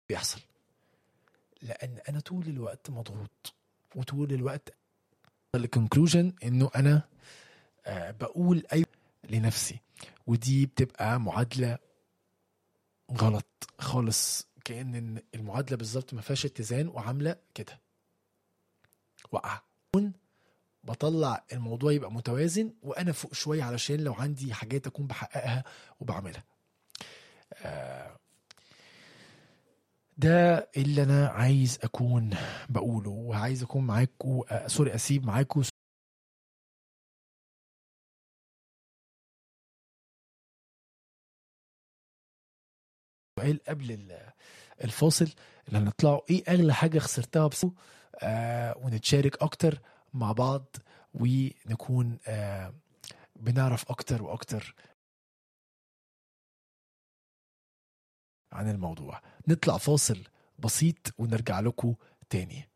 بيحصل؟ لأن أنا طول الوقت مضغوط، وطول الوقت الكونكلوجن إنه أنا بقول أيوة لنفسي، ودي بتبقى معادلة غلط خالص. كأن المعادلة بالظبط ما فيهاش اتزان، وعاملة كده وقع. بطلع الموضوع يبقى متوازن وأنا فوق شوية، علشان لو عندي حاجات أكون بحققها وبعملها. ده اللي أنا عايز أكون بقوله، وعايز أكون معاكم سوري أسيب معاكم سؤال قبل الفاصل اللي هنطلعه. ايه اغلى حاجة خسرتها ونتشارك اكتر مع بعض، ونكون بنعرف اكتر واكتر عن الموضوع. نطلع فاصل بسيط ونرجع لكم تاني.